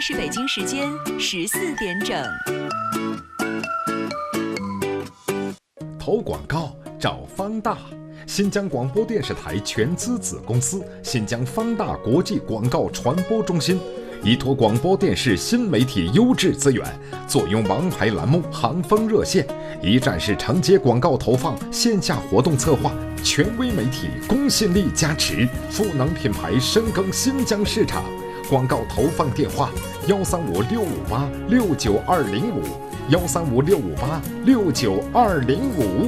是北京时间14点整。 投广告找方大，新疆广播电视台全资子公司新疆方大国际广告传播中心，依托广播电视新媒体优质资源，坐拥王牌栏目行风热线，一站式承接广告投放、线下活动策划，权威媒体公信力加持，赋能品牌深耕新疆市场。广告投放电话：135-658-69205，135-658-69205。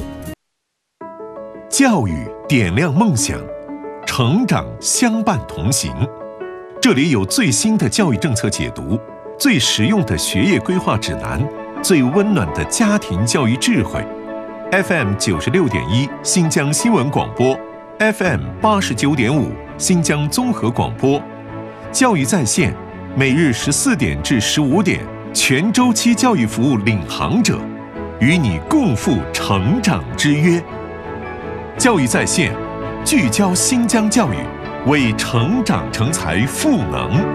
教育点亮梦想，成长相伴同行。这里有最新的教育政策解读，最实用的学业规划指南，最温暖的家庭教育智慧。FM 96.1新疆新闻广播， FM 89.5新疆综合广播。教育在线，每日14点至15点，全周期教育服务领航者，与你共赴成长之约。教育在线，聚焦新疆教育，为成长成才赋能。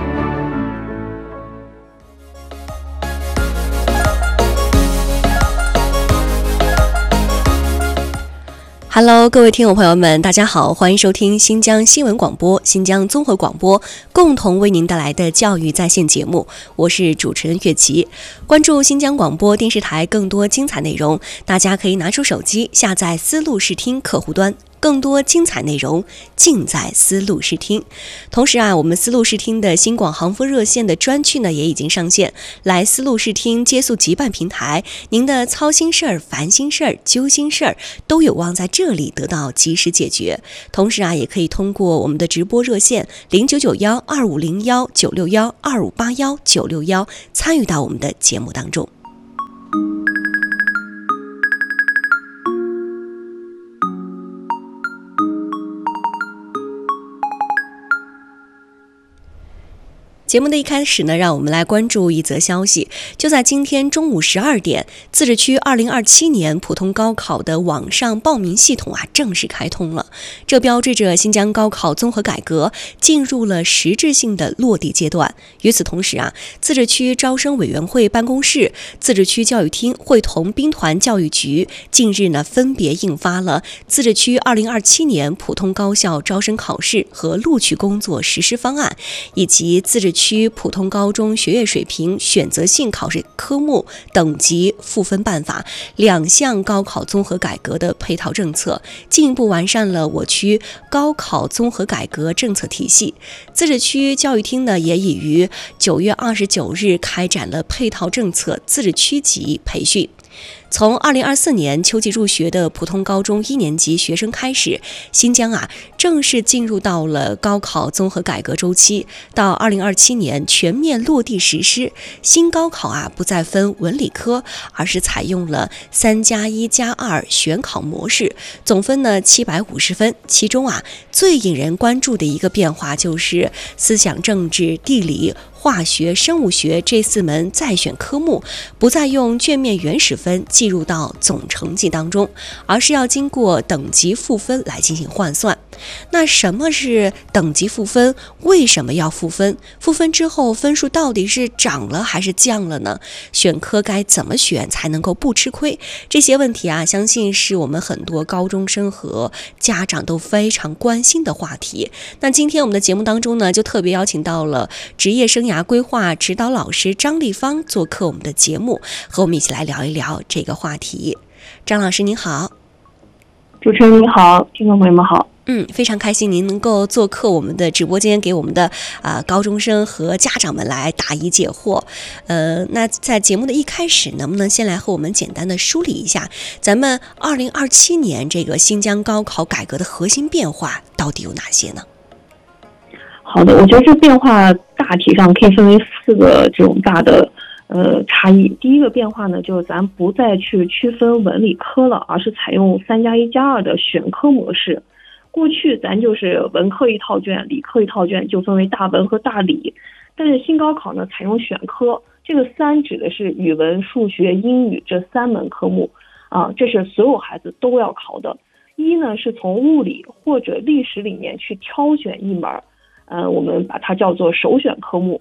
Hello， 各位听友朋友们，大家好，欢迎收听新疆新闻广播、新疆综合广播共同为您带来的教育在线节目，我是主持人岳琪。关注新疆广播电视台更多精彩内容，大家可以拿出手机下载思路视听客户端。更多精彩内容尽在思路视听。同时我们思路视听的新广行风热线的专区呢也已经上线，来思路视听接速即办平台，您的操心事儿、烦心事儿、揪心事儿都有望在这里得到及时解决。同时也可以通过我们的直播热线0991-2501-961-2581-961参与到我们的节目当中。节目的一开始呢，让我们来关注一则消息。就在今天中午12点，自治区2027年普通高考的网上报名系统正式开通了。这标志着新疆高考综合改革进入了实质性的落地阶段。与此同时自治区招生委员会办公室、自治区教育厅会同兵团教育局近日呢分别印发了自治区2027年普通高校招生考试和录取工作实施方案，以及自治区普通高中学业水平选择性考试科目等级赋分办法2项高考综合改革的配套政策，进一步完善了我区高考综合改革政策体系。自治区教育厅呢也已于9月29日开展了配套政策自治区级培训。从2024年秋季入学的普通高中1年级学生开始，新疆正式进入到了高考综合改革周期。到2027年全面落地实施，新高考不再分文理科，而是采用了3+1+2选考模式，总分呢750分。其中最引人关注的一个变化就是思想政治、地理、化学、生物学这4门再选科目不再用卷面原始分计入到总成绩当中，而是要经过等级赋分来进行换算。那什么是等级赋分？为什么要赋分？赋分之后分数到底是涨了还是降了呢？选科该怎么选才能够不吃亏？这些问题相信是我们很多高中生和家长都非常关心的话题。那今天我们的节目当中呢，就特别邀请到了职业生涯规划指导老师张丽芳做客我们的节目，和我们一起来聊一聊这个话题。张老师您好。 主持人您好，听众朋友们好。 非常开心您能够做客我们的直播间，给我们的高中生和家长们来答疑解惑。那在节目的一开始，能不能先来和我们简单的梳理一下咱们2027年这个新疆高考改革的核心变化到底有哪些呢？ 好的，我觉得这变化大体上可以分为4个这种大的差异。第一个变化呢，就是咱不再去区分文理科了，而是采用3+1+2的选科模式。过去咱就是文科一套卷，理科一套卷，就分为大文和大理。但是新高考呢，采用选科，这个3指的是语文、数学、英语这3门科目这是所有孩子都要考的。1呢是从物理或者历史里面去挑选一门，我们把它叫做首选科目。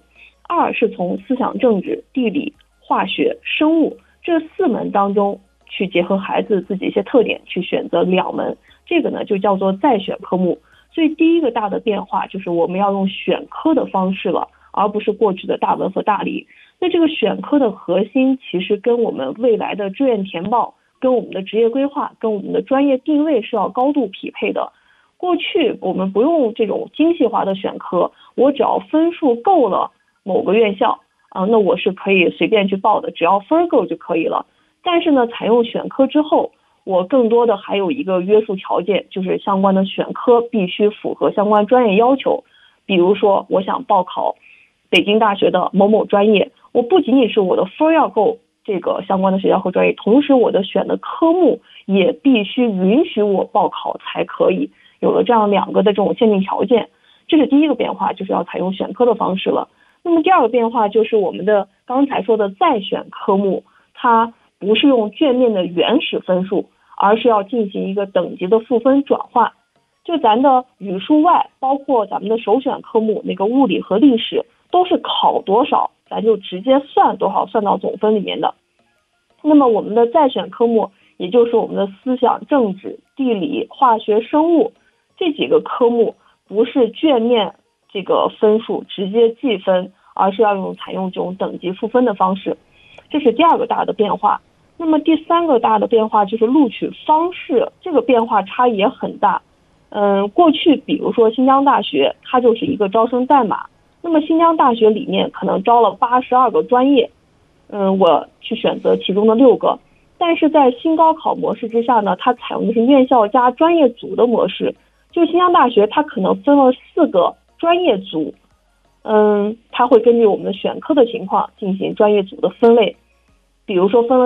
二是从思想政治、地理、化学、生物这4门当中去结合孩子自己一些特点去选择2门，这个呢就叫做再选科目。所以第一个大的变化就是我们要用选科的方式了，而不是过去的大文和大理。那这个选科的核心其实跟我们未来的志愿填报、跟我们的职业规划、跟我们的专业定位是要高度匹配的。过去我们不用这种精细化的选科，我只要分数够了某个院校那我是可以随便去报的，只要分够就可以了。但是呢，采用选科之后，我更多的还有一个约束条件，就是相关的选科必须符合相关专业要求。比如说我想报考北京大学的某某专业，我不仅仅是我的分要够这个相关的学校和专业，同时我的选的科目也必须允许我报考才可以。有了这样2个的这种限定条件，这是第一个变化，就是要采用选科的方式了。那么第2个变化就是我们的刚才说的再选科目，它不是用卷面的原始分数，而是要进行一个等级的赋分转化。就咱的语数外，包括咱们的首选科目那个物理和历史，都是考多少咱就直接算多少，算到总分里面的。那么我们的再选科目，也就是我们的思想政治、地理、化学、生物这几个科目，不是卷面这个分数直接计分，而是要采用这种等级赋分的方式。这是第2个大的变化。那么第3个大的变化就是录取方式，这个变化差异也很大。过去比如说新疆大学，它就是一个招生代码，那么新疆大学里面可能招了82个专业，我去选择其中的6个。但是在新高考模式之下呢，它采用的是院校加专业组的模式，就新疆大学它可能分了4个专业组，它会根据我们的选科的情况进行专业组的分类。比如说分了